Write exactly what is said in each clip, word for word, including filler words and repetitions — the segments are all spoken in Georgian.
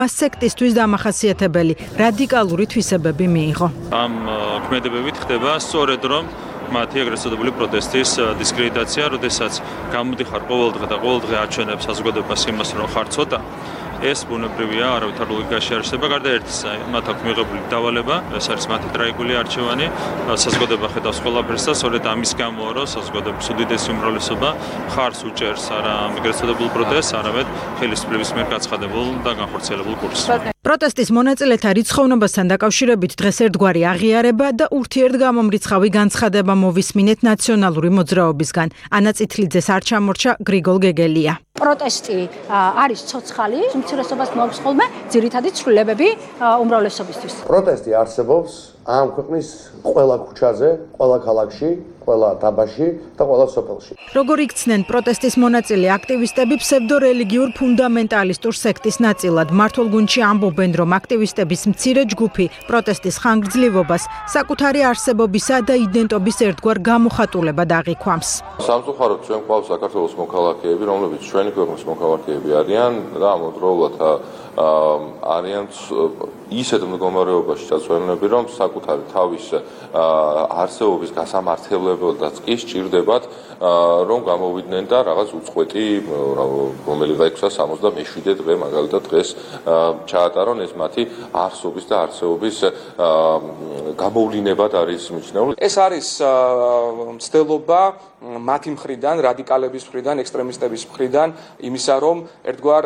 სექტისთვის დამახასიათებელი რადიკალური თვისებები მიიღო. ამ ქმედებებით ხდება სწორედ რომ მათი ეგრეთ წოდებული პროტესტის დისკრედიტაცია, როდესაც გამოდიხარ ყოველდღე და ყოველდღე აჩვენებს საზოგადოებას იმას, რომ ხარ ცოტა. ეს ბუნებრივია, არავითარ ლოგიკაში არ არსებობა, გარდა ერთისა, მათ აქვს მიღებული დავალება, ეს არის მათი ტრაიგული არჩევანი, საზოგადოება ხედავს ყველაფერს და სწორედ ამის გამო, რომ საზოგადოების უდიდესი უმრავლესობა ხარს უჭერს არა ამ ეგრეთ წოდებულ პროტესტს, არამედ ხელისუფლების მიერ გაცხადებულ და განხორციელებულ კურსს. პროტესტის მონაწილეთა რიცხოვნობასთან დაკავშირებით დღეს ერთგვარი აღიარება და ურთიერთგამომრიცხავი განცხადება მოვისმინეთ ნაციონალური მოძრაობისგან. ანა წითლიძეს არ ჩამორჩა გრიგოლ გეგელია. პროტესტი არის ცოცხალი, უმცირესობას მოაქვს ხოლმე ძირითადი ცვლილებები უმრავლესობისთვის. პროტესტი არსებობს ამ ქვეყნის ყველა ქუჩაზე, ყველა ქალაქში, ყველა დაბაში და ყველა სოფელში. როგორ იქცნენ პროტესტის მონაწილე აქტივისტები ფსევდორელიგიურ ფუნდამენტალისტურ სექტის ნაწილად. მართულ გუნდში ამბობენ, რომ აქტივისტების მცირე ჯგუფი პროტესტის ხანგრძლივობას საკუთარი არსებობისა და იდენტობის ერთგვარ გამოხატულებად აღიქვამს. სამწუხაროდ ჩვენ გვყავს საქართველოს მოქალაქეები, რომლებიც ჩვენი ქვეყნის მოქალაქეები არიან და ამავდროულად არიან ისეთ მდგომარეობაში წაწვენები, რომ საკუთარი თავის არსებობის გასამართლებელადაც კი სჭირდებათ, რომ გამოვიდნენ და რაღაც უწყვეტი, რომელიც ექვსა სამოცდამეშვიდე დღე მაგალითად დღეს ჩაატარონ, ეს მათი არსობის და არსებობის გამოვლინებად არის მიჩნეული. ეს არის მცდელობა მათი მხრიდან, რადიკალების მხრიდან, ექსტრემისტების მხრიდან, იმისა, რომ ერთგვარ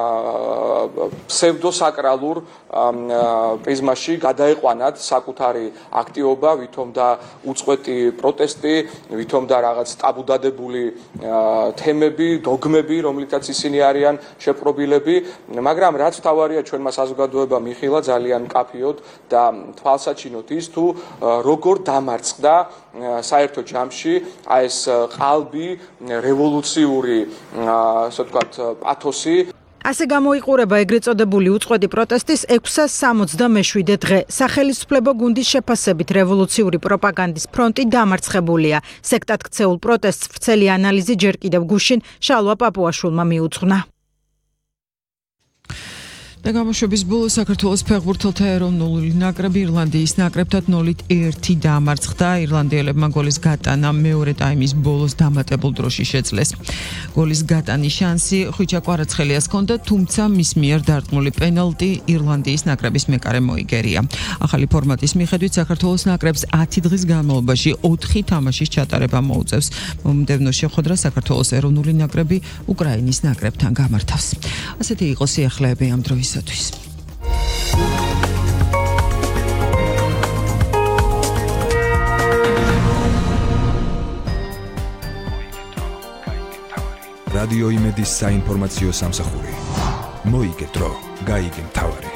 ფსევდოსაკრალურ პრიზმაში გადაეყვანათ საკუთარი აქტივობა, ვითომ და უწყვეტი პროტესტი, ვითომ და რაღაც ტაბუდადებული თემები, დოგმები, რომლითაც ისინი არიან შეპყრობილები, მაგრამ რაც თავარია ჩვენმა საზოგადოებამ მიხილა ძალიან მკაფიოდ და თვალსაჩინოდ ის თუ როგორ დამარცხდა საერთო ჯამში აი ეს ყალბი რევოლუციური ასე ვთქვათ პათოსი. ასე გამოიყურება ეგრეთ წოდებული უწყვეტი პროტესტის ექვსას სამოცდამეშვიდე დღე. სახელისუფლებო გუნდის შეფასებით რევოლუციური პროპაგანდის ფრონტი დამარცხებულია. სექტად ქცეულ პროტესტს ვრცელი ანალიზი ჯერ კიდევ გუშინ შალვა პაპუაშვილმა მიუძღვნა. და გამოშვების ბოლოს საქართველოს ფეხბურთელთა ეროვნული ნაკრები ირლანდიის ნაკრებთან ნოლით ერთი დამარცხდა. ირლანდიელებმა გოლის გატანა მეორე ტაიმის ბოლოს დამატებულ დროში შეძლეს. გოლის გატანის შანსი ხვიჩა კვარაცხელიას ჰქონდა, თუმცა მის მიერ დარტყმული პენალტი ირლანდიის ნაკრების მეკარე მოიგერია. ახალი ფორმატის მიხედვით საქართველოს ნაკრებს ათი დღის განმავლობაში ოთხი თამაშის ჩატარება მოუწევს. მომდევნო შეხვედრა საქართველოს ეროვნული ნაკრები უკრაინის ნაკრებთან გამართავს. ასეთი იყო სიახლეები ამ დროის რადიო იმედის საინფორმაციო სამსახური. მოიგეთ დრო, გაიგე მთავარი.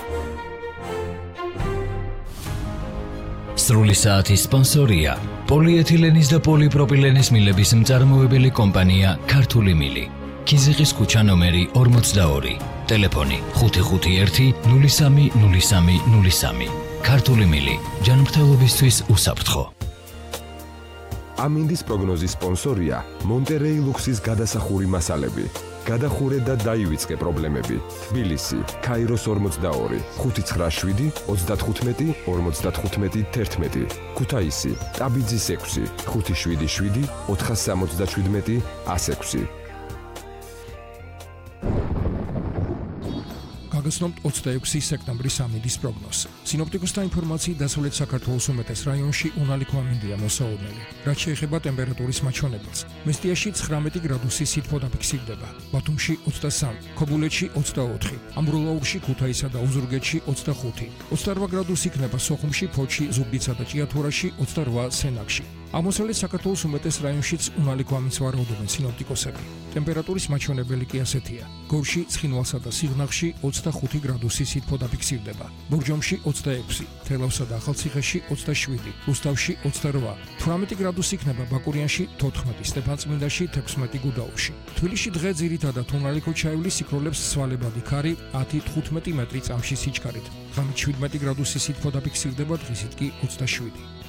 სრული საათის სპონსორია პოლიეთილენის და პოლიპროპილენის მილების მწარმოებელი კომპანია ქართული მილი. ქიზიყის ქუჩა ნომერი ორმოცდაორი. ტელეფონი ხუთი ხუთი ერთი ნული სამი ნული სამი ნული სამი. ქართული მილი ჯანმრთელობისთვის უსაფრთხო. ამინდის პროგნოზის სპონსორია მონტერეი ლუქსის გადასახური მასალები. გადახურე და დაივიწყე პრობლემები. თბილისი, ქაიროს ორმოცდაორი, ხუთი ცხრა შვიდი ოცდათხუთმეტი ორმოცდათხუთმეტი თერთმეტი. ქუთაისი, ტაბიძის ექვსი, ხუთი შვიდი შვიდი ოთხასამოცდაშვიდმეტი ასექვსი. გაგაცნობთ ოცდაექვსი სექტემბრის ამინდის პროგნოზს. სინოპტიკოსთა ინფორმაციით დასავლეთ საქართველოს უმეტეს რაიონში უნალიქო ამინდია მოსაოდნელი. რაც შეეხება ტემპერატურის მაჩვენებელს, მესტიაში ცხრამეტი გრადუსი სითბო დაფიქსირდება, ბათუმში ოცდასამი, ქობულეთში ოცდაოთხი, ამბროლაურში, ქუთაისსა და ოზურგეთში ოცდახუთი, ოცდარვა გრადუსი იქნება სოხუმში, ფოთში, ზუგდიდსა და ჭიათურაში, ოცდარვა სენაკში. აღმოსავლეთ საქართველოს უმეტეს რაიონშიც უნალიქო ამინდს ვარაუდობენ სინოპტიკოსები. ტემპერატურის მაჩვენებელი კი ასეთია: გორში, ცხინვალსა და სიღნაღში ოცდახუთი გრადუსი სითბო დაფიქსირდება, ბორჯომში ოცდაექვსი, თელავსა და ახალციხეში ოცდაშვიდი, რუსთავში ოცდარვა, თვრამეტი გრადუსი იქნება ბაკურიანში, თოთხმეტი, სტეფანწმინდაში, თექვსმეტი გუდაუთში. თბილისში დღე ძირითადად უნალიქო ჩაივლის სიკვდილებს სვალებადი ქარი ათი თხუთმეტი მეტრი წამში სიჩქარით. ღამით შვიდმეტი გრადუსი სითბო დაფიქსირდება, დღისით კი ოცდაშვიდი.